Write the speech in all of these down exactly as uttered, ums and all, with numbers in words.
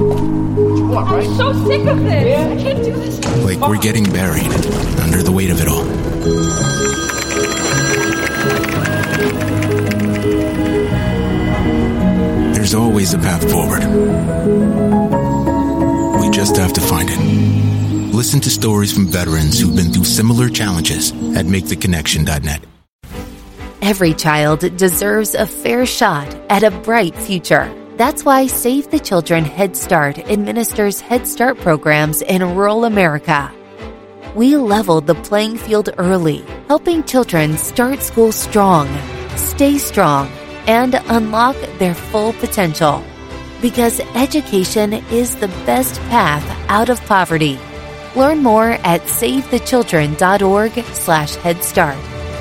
I'm so sick of this. Yeah. I can't do this. Like we're getting buried under the weight of it all. There's always a path forward. We just have to find it. Listen to stories from veterans who've been through similar challenges at make the connection dot net. Every child deserves a fair shot at a bright future. That's why Save the Children Head Start administers Head Start programs in rural America. We leveled the playing field early, helping children start school strong, stay strong, and unlock their full potential. Because education is the best path out of poverty. Learn more at save the children dot org slash head start.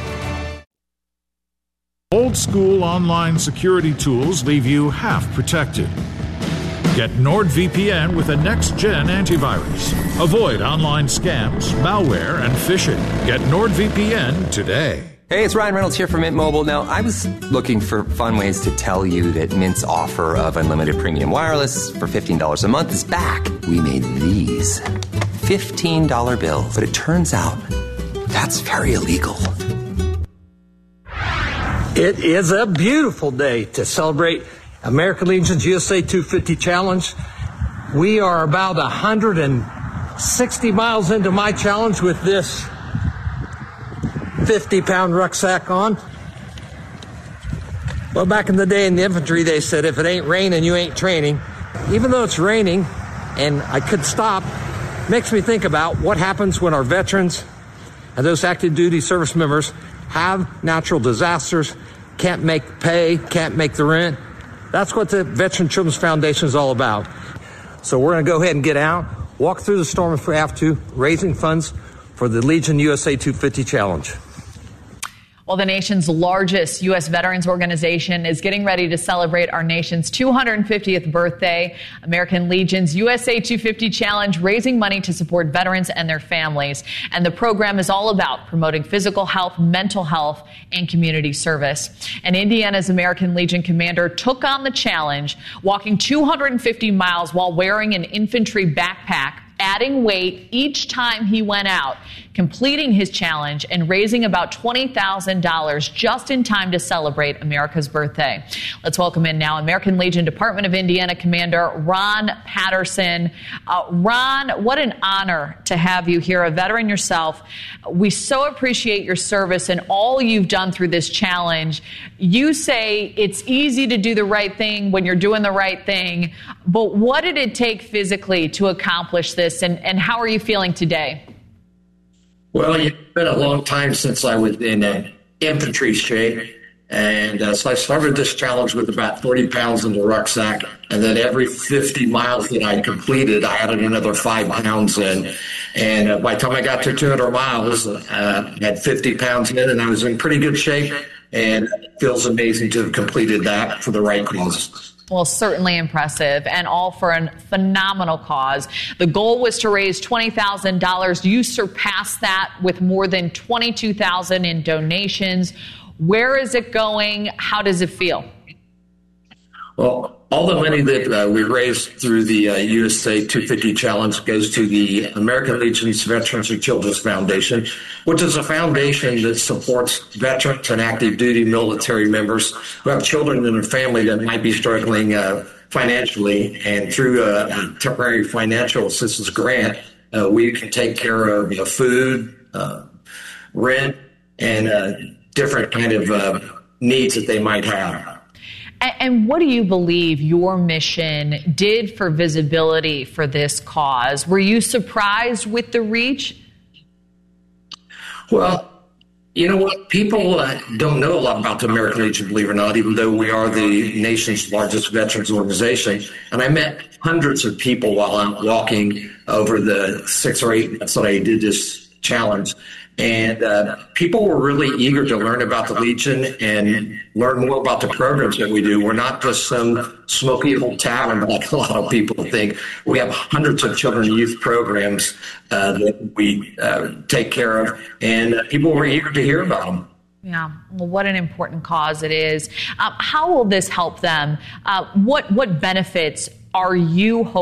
Old school online security tools leave you half protected. Get NordVPN with a next-gen antivirus. Avoid online scams, malware, and phishing. Get NordVPN today. Hey, it's Ryan Reynolds here from Mint Mobile. Now, I was looking for fun ways to tell you that Mint's offer of unlimited premium wireless for fifteen dollars a month is back. We made these fifteen dollar bills. But it turns out that's very illegal. It is a beautiful day to celebrate American Legion's U S A two fifty Challenge. We are about one hundred sixty miles into my challenge with this fifty pound rucksack on. Well, back in the day in the infantry, they said, if it ain't raining, you ain't training. Even though it's raining and I could stop, makes me think about what happens when our veterans and those active duty service members have natural disasters, can't make pay, can't make the rent. That's what the Veteran Children's Foundation is all about. So we're going to go ahead and get out, walk through the storm if we have to, raising funds for the Legion U S A two fifty Challenge. Well, the nation's largest U S veterans organization is getting ready to celebrate our nation's two hundred fiftieth birthday. American Legion's U S A two fifty Challenge, raising money to support veterans and their families. And the program is all about promoting physical health, mental health, and community service. And Indiana's American Legion commander took on the challenge, walking two hundred fifty miles while wearing an infantry backpack, adding weight each time he went out, completing his challenge and raising about twenty thousand dollars just in time to celebrate America's birthday. Let's welcome in now American Legion Department of Indiana Commander Ron Patterson. Uh, Ron, what an honor to have you here, a veteran yourself. We so appreciate your service and all you've done through this challenge. You say it's easy to do the right thing when you're doing the right thing, but what did it take physically to accomplish this, and, and how are you feeling today? Well, it's been a long time since I was in uh, infantry shape. And uh, so I started this challenge with about thirty pounds in the rucksack. And then every fifty miles that I completed, I added another five pounds in. And uh, by the time I got to two hundred miles, uh, I had fifty pounds in, and I was in pretty good shape. And it feels amazing to have completed that for the right cause. Well, certainly impressive, and all for a phenomenal cause. The goal was to raise twenty thousand dollars. You surpassed that with more than twenty-two thousand dollars in donations. Where is it going? How does it feel? Well, all the money that uh, we raised through the uh, U S A two fifty Challenge goes to the American Legion's Veterans and Children's Foundation, which is a foundation that supports veterans and active duty military members who have children in their family that might be struggling uh, financially. And through a, a temporary financial assistance grant, uh, we can take care of you know, food, uh, rent, and uh, different kind of uh, needs that they might have. And what do you believe your mission did for visibility for this cause? Were you surprised with the reach? Well, you know what? People uh, don't know a lot about the American Legion, believe it or not, even though we are the nation's largest veterans organization. And I met hundreds of people while I'm walking over the six or eight months that I did this challenge. And uh, people were really eager to learn about the Legion and learn more about the programs that we do. We're not just some smoky old tavern like a lot of people think. We have hundreds of children and youth programs uh, that we uh, take care of, and uh, people were eager to hear about them. Yeah, well, what an important cause it is. Uh, how will this help them? Uh, what what benefits are you hoping